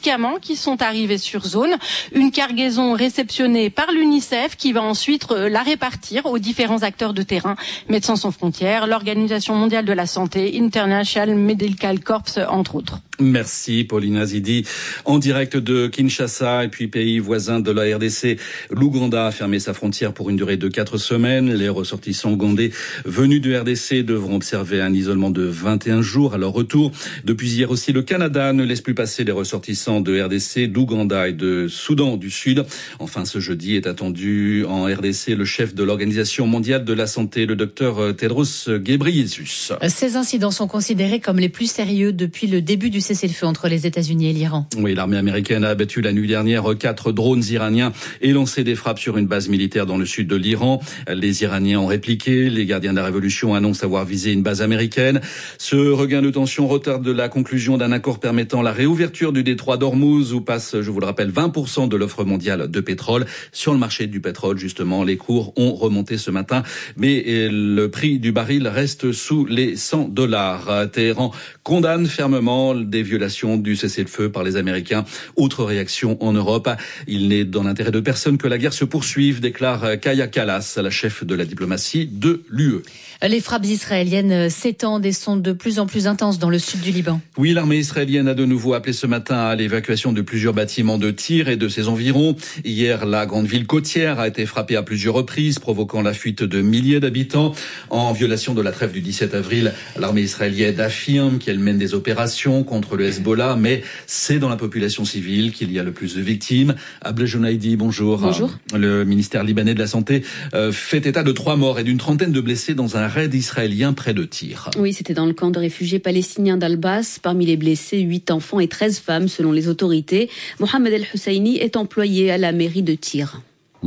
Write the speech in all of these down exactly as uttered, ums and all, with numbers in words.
médicaments qui sont arrivés sur zone. Une cargaison réceptionnée par l'UNICEF qui va ensuite la répartir aux différents acteurs de terrain. Médecins sans frontières, l'Organisation mondiale de la santé, International Medical Corps, entre autres. Merci Pauline Azidi. En direct de Kinshasa et puis pays voisin de la R D C, l'Ouganda a fermé sa frontière pour une durée de quatre semaines. Les ressortissants ougandais venus de R D C devront observer un isolement de vingt et un jours à leur retour. Depuis hier aussi, le Canada ne laisse plus passer les ressortissants de R D C, d'Ouganda et de Soudan du Sud. Enfin, ce jeudi est attendu en R D C le chef de l'Organisation mondiale de la santé, le docteur Tedros Ghebreyesus. Ces incidents sont considérés comme les plus sérieux depuis le début du cessez-le-feu entre les États-Unis et l'Iran. Oui, l'armée américaine a abattu la nuit dernière quatre drones iraniens et lancé des frappes sur une base militaire dans le sud de l'Iran. Les Iraniens ont répliqué. Les gardiens de la révolution annoncent avoir visé une base américaine. Ce regain de tension retarde la conclusion d'un accord permettant la réouverture du détroit d'Ormuz où passe, je vous le rappelle, vingt pour cent de l'offre mondiale de pétrole. Sur le marché du pétrole, justement, les cours ont remonté ce matin, mais le prix du baril reste sous les cent dollars. Téhéran condamne fermement des violations du cessez-le-feu par les Américains. Autre réaction en Europe. Il n'est dans l'intérêt de personne que la guerre se poursuive, déclare Kaja Kallas, la chef de la diplomatie de l'U E. Les frappes israéliennes s'étendent et sont de plus en plus intenses dans le sud du Liban. Oui, l'armée israélienne a de nouveau appelé ce matin à l'évacuation de plusieurs bâtiments de Tyr et de ses environs. Hier, la grande ville côtière a été frappée à plusieurs reprises, provoquant la fuite de milliers d'habitants. En violation de la trêve du dix-sept avril, l'armée israélienne affirme qu'elle mène des opérations contre le Hezbollah, mais c'est dans la population civile qu'il y a le plus de victimes. Ablej Jounaidi, bonjour. Bonjour. Le ministère libanais de la Santé fait état de trois morts et d'une trentaine de blessés dans un raid israélien près de Tyr. Oui, c'était dans le camp de réfugiés palestiniens d'Al-Bas. Parmi les blessés, huit enfants et treize femmes selon les autorités. Mohamed El-Husseini est employé à la mairie de Tyr.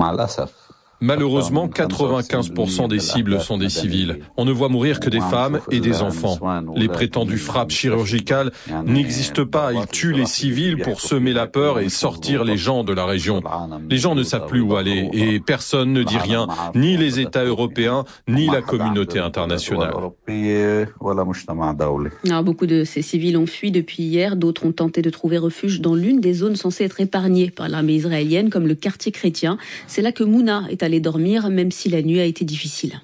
Malheureusement, quatre-vingt-quinze pour cent des cibles sont des civils. On ne voit mourir que des femmes et des enfants. Les prétendues frappes chirurgicales n'existent pas. Ils tuent les civils pour semer la peur et sortir les gens de la région. Les gens ne savent plus où aller et personne ne dit rien, ni les États européens, ni la communauté internationale. Alors, beaucoup de ces civils ont fui depuis hier. D'autres ont tenté de trouver refuge dans l'une des zones censées être épargnées par l'armée israélienne, comme le quartier chrétien. C'est là que Mouna est allée dormir, même si la nuit a été difficile.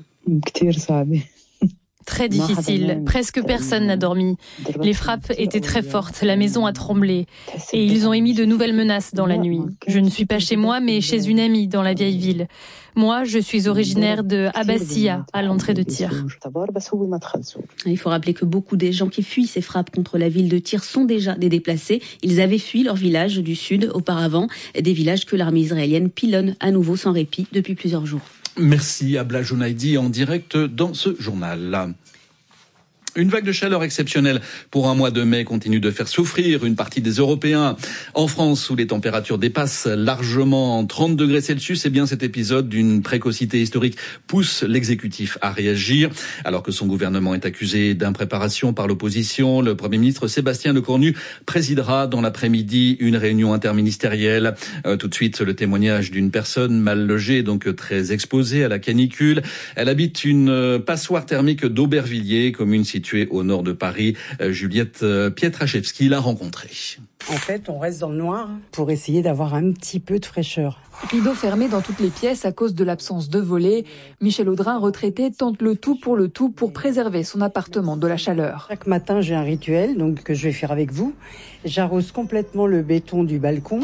Très difficile. Presque personne n'a dormi. Les frappes étaient très fortes. La maison a tremblé. Et ils ont émis de nouvelles menaces dans la nuit. Je ne suis pas chez moi, mais chez une amie dans la vieille ville. Moi, je suis originaire de Abbassia, à l'entrée de Tyr. Il faut rappeler que beaucoup des gens qui fuient ces frappes contre la ville de Tyr sont déjà des déplacés. Ils avaient fui leur village du sud auparavant, des villages que l'armée israélienne pilonne à nouveau sans répit depuis plusieurs jours. Merci Ablej Jounaidi en direct dans ce journal. Une vague de chaleur exceptionnelle pour un mois de mai continue de faire souffrir une partie des Européens. En France, où les températures dépassent largement trente degrés Celsius, eh bien cet épisode d'une précocité historique pousse l'exécutif à réagir. Alors que son gouvernement est accusé d'impréparation par l'opposition, le Premier ministre Sébastien Lecornu présidera dans l'après-midi une réunion interministérielle. Euh, tout de suite, le témoignage d'une personne mal logée, donc très exposée à la canicule. Elle habite une passoire thermique d'Aubervilliers, commune située au nord de Paris. Juliette Pietraszewski l'a rencontrée. En fait, on reste dans le noir pour essayer d'avoir un petit peu de fraîcheur. Rideaux fermés dans toutes les pièces à cause de l'absence de volets. Michel Audrin, retraité, tente le tout pour le tout pour préserver son appartement de la chaleur. Chaque matin, j'ai un rituel donc que je vais faire avec vous. J'arrose complètement le béton du balcon.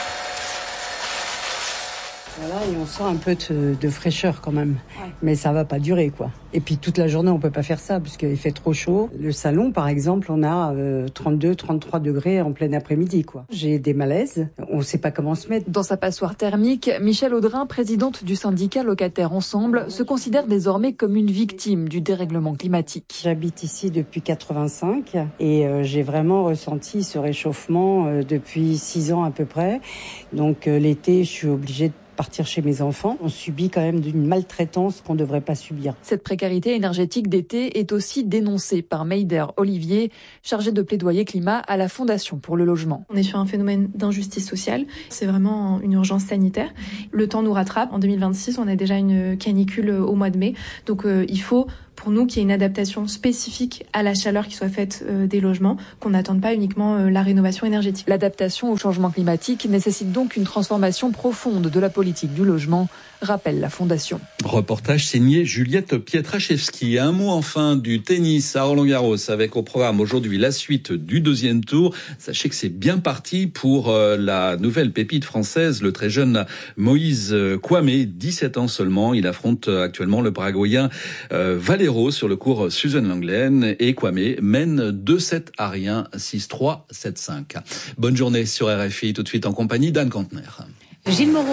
Voilà, et on sent un peu de, de fraîcheur quand même. Ouais. Mais ça va pas durer, quoi. Et puis toute la journée, on peut pas faire ça parce qu'il fait trop chaud. Le salon, par exemple, on a euh, trente-deux, trente-trois degrés en plein après-midi, quoi. J'ai des malaises. On sait pas comment se mettre. Dans sa passoire thermique, Michel Audrin, présidente du syndicat Locataires Ensemble, se considère désormais comme une victime du dérèglement climatique. J'habite ici depuis quatre-vingt-cinq et euh, j'ai vraiment ressenti ce réchauffement euh, depuis six ans à peu près. Donc euh, l'été, je suis obligée de partir chez mes enfants. On subit quand même d'une maltraitance qu'on ne devrait pas subir. Cette précarité énergétique d'été est aussi dénoncée par Meider Olivier, chargé de plaidoyer climat à la Fondation pour le logement. On est sur un phénomène d'injustice sociale. C'est vraiment une urgence sanitaire. Le temps nous rattrape. En deux mille vingt-six, on a déjà une canicule au mois de mai. Donc euh, il faut pour nous qu'il y ait une adaptation spécifique à la chaleur qui soit faite euh, des logements, qu'on n'attende pas uniquement euh, la rénovation énergétique. L'adaptation au changement climatique nécessite donc une transformation profonde de la politique du logement, rappelle la Fondation. Reportage signé Juliette Pietraszewski. Un mot enfin du tennis à Roland-Garros avec au programme aujourd'hui la suite du deuxième tour. Sachez que c'est bien parti pour euh, la nouvelle pépite française, le très jeune Moïse Kouamé, dix-sept ans seulement. Il affronte actuellement le Paraguayen euh, Valero sur le court Susan Langlaine et Kouamé mène deux sept à rien, six trois, sept cinq. Bonne journée sur R F I, tout de suite en compagnie d'Anne Cantner. Gilles Moreau.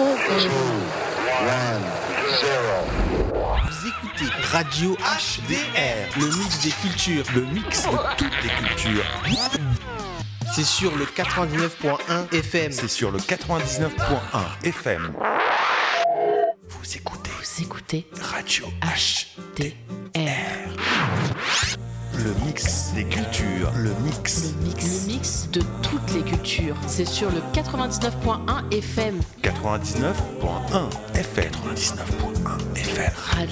Vous écoutez Radio H D R, le mix des cultures, le mix de toutes les cultures. C'est sur le quatre-vingt-dix-neuf point un F M. C'est sur le quatre-vingt-dix-neuf point un F M. Vous écoutez, Vous écoutez Radio H D R. Le mix des cultures, le mix. Le mix. Le mix de toutes les cultures. C'est sur le quatre-vingt-dix-neuf point un F M. quatre-vingt-dix-neuf point un F M. quatre-vingt-dix-neuf point un F M.